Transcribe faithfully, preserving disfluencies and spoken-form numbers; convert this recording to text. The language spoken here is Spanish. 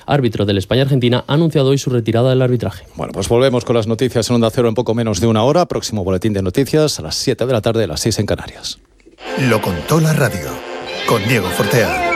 árbitro del España-Argentina, ha anunciado hoy su retirada del arbitraje. Bueno, pues volvemos con las noticias en Onda Cero en poco menos de una hora. Próximo boletín de noticias a las siete de la tarde, a las seis en Canarias. Lo contó la radio, con Diego Fortea.